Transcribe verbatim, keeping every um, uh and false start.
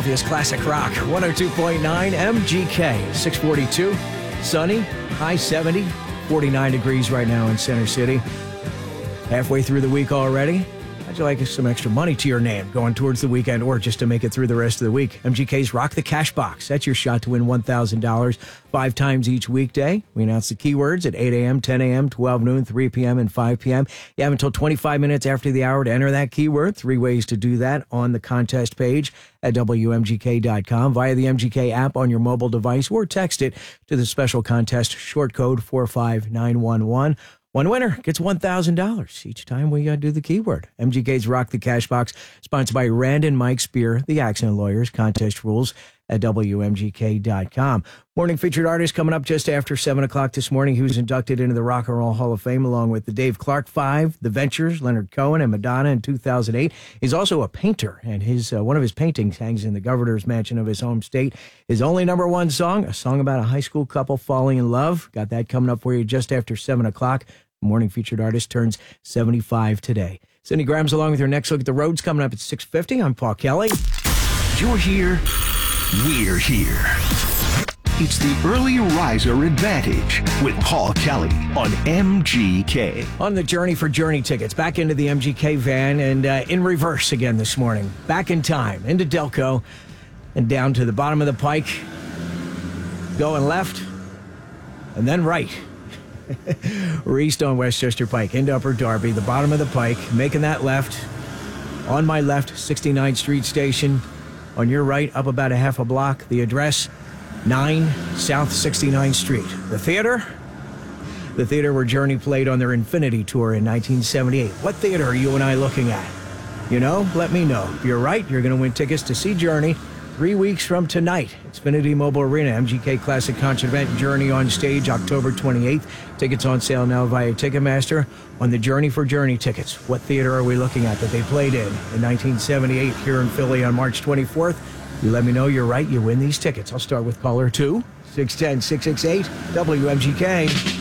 Philadelphia's classic rock. one oh two point nine M G K. six forty-two. Sunny. High seventy. forty-nine degrees right now in Center City. Halfway through the week already. How'd you like some extra money to your name going towards the weekend or just to make it through the rest of the week? M G K's Rock the Cash Box. That's your shot to win one thousand dollars five times each weekday. We announce the keywords at eight a.m., ten a.m., twelve noon, three p.m., and five p.m. You have until twenty-five minutes after the hour to enter that keyword. Three ways to do that on the contest page at W M G K dot com via the M G K app on your mobile device or text it to the special contest short code four five nine one one. One winner gets one thousand dollars each time we uh, do the keyword. M G K's Rock the Cash Box, sponsored by Rand and Mike Spear, the Accent Lawyers. Contest rules at W M G K dot com. Morning featured artist coming up just after seven o'clock this morning. He was inducted into the Rock and Roll Hall of Fame along with the Dave Clark Five, The Ventures, Leonard Cohen, and Madonna in two thousand eight. He's also a painter, and his uh, one of his paintings hangs in the governor's mansion of his home state. His only number one song, a song about a high school couple falling in love. Got that coming up for you just after seven o'clock. Morning featured artist turns seventy-five today. Cindy Graham's along with your next look at the roads coming up at six fifty. I'm Paul Kelly. You're here. We're here. It's the early riser advantage with Paul Kelly on M G K. On the journey for Journey tickets, back into the M G K van and uh, in reverse again this morning. Back in time, into Delco and down to the bottom of the pike. Going left and then right. We're east on Westchester Pike, into Upper Darby, the bottom of the pike, making that left. On my left, sixty-ninth Street Station. On your right, up about a half a block. The address, nine South sixty-ninth Street. The theater? The theater where Journey played on their Infinity Tour in nineteen seventy-eight. What theater are you and I looking at? You know, let me know. If you're right, you're going to win tickets to see Journey three weeks from tonight. Xfinity Mobile Arena, M G K Classic Concert Event, Journey on stage, October twenty-eighth. Tickets on sale now via Ticketmaster. On the Journey for Journey tickets, what theater are we looking at that they played in in nineteen seventy-eight here in Philly on March twenty-fourth? You let me know you're right, you win these tickets. I'll start with caller two, six one zero, six six eight, W M G K.